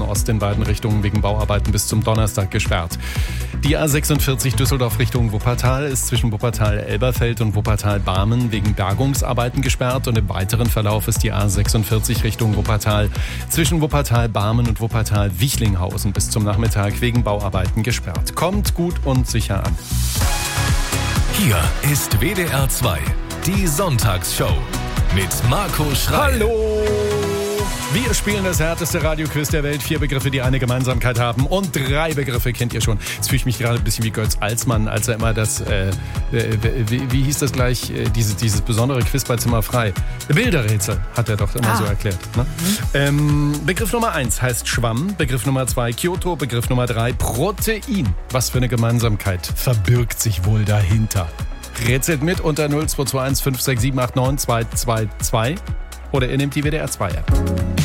Ost in beiden Richtungen wegen Bauarbeiten bis zum Donnerstag gesperrt. Die A46 Düsseldorf Richtung Wuppertal ist zwischen Wuppertal-Elberfeld und Wuppertal-Barmen wegen Bergungsarbeiten gesperrt und im weiteren Verlauf ist die A46 Richtung Wuppertal zwischen Wuppertal-Barmen und Wuppertal-Wichlinghausen bis zum Nachmittag wegen Bauarbeiten gesperrt. Kommt gut und sicher an. Hier ist WDR 2, die Sonntagsshow mit Marco Schreil. Hallo! Wir spielen das härteste Radioquiz der Welt. 4 Begriffe, die eine Gemeinsamkeit haben. Und 3 Begriffe kennt ihr schon. Jetzt fühle ich mich gerade ein bisschen wie Götz Alsmann, als er immer das, wie hieß das gleich, dieses besondere Quiz bei Zimmer frei. Bilderrätsel hat er doch immer so erklärt. Ne? Begriff Nummer 1 heißt Schwamm. Begriff Nummer 2 Kyoto. Begriff Nummer 3 Protein. Was für eine Gemeinsamkeit verbirgt sich wohl dahinter? Rätselt mit unter 0221 56789 222 oder ihr nehmt die WDR 2 App.